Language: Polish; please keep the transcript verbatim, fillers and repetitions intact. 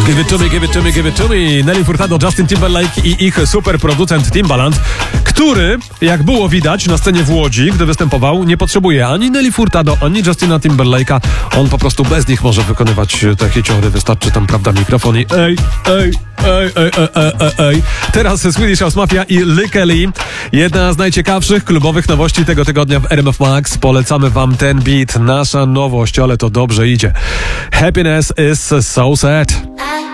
Give it to me, give it to me, give it to me. Nelly Furtado, Justin Timberlake i ich superproducent Timbaland, który, jak było widać na scenie w Łodzi, gdy występował, nie potrzebuje ani Nelly Furtado, ani Justina Timberlake'a. On po prostu bez nich może wykonywać te hiciory. Wystarczy tam, prawda, mikrofon i ej, ej, ej, ej, ej, ej, ej, ej. Teraz Swedish House Mafia i Lee Kelly. Jedna z najciekawszych klubowych nowości tego tygodnia w R M F Max. Polecamy wam ten beat. Nasza nowość, ale to dobrze idzie. Happiness is so sad.